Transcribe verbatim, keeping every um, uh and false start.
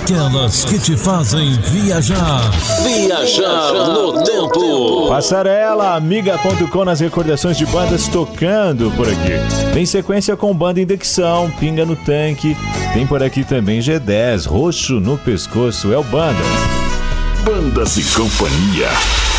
aquelas que te fazem viajar. Viajar no tempo. Passarela, amiga ponto com nas recordações de bandas tocando por aqui. Tem sequência com Banda Indexão, Pinga no Tanque. Tem por aqui também G dez, Roxo no Pescoço, é o Bandas. Bandas e Companhia.